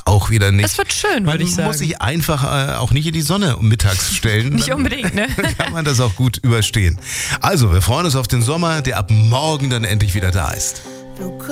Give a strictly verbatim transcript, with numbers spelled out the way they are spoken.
auch wieder nicht. Es wird schön, würde ich sagen. Man muss sich einfach äh, auch nicht in die Sonne mittags stellen. Nicht unbedingt, ne? Dann kann man das auch gut überstehen. Also, wir freuen uns auf den Sommer, der ab morgen dann endlich wieder da ist.